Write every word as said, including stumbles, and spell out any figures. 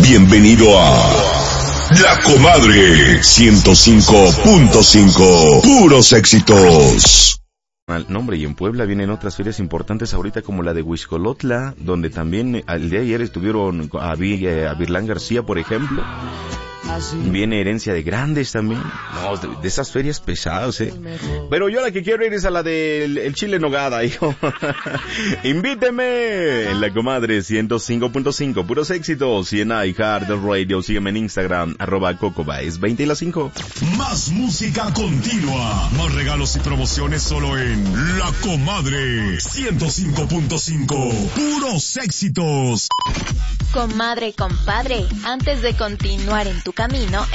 Bienvenido a La Comadre ciento cinco punto cinco. Puros éxitos. No, hombre, y en Puebla vienen otras ferias importantes ahorita como la de Huixcolotla, donde también el día de ayer estuvieron a, Vi, a Virlán García, por ejemplo. Viene Herencia de Grandes también. No, de, de esas ferias pesadas, eh. Pero yo la que quiero ir es a la del el chile en nogada, hijo. Invíteme en La Comadre ciento cinco punto cinco. Puros éxitos. Y en iHeart Radio. Sígueme en Instagram, arroba cocobaes veinte y las cinco. Más música continua. Más regalos y promociones solo en La Comadre ciento cinco punto cinco. Puros éxitos. Comadre, compadre, antes de continuar en tu camino,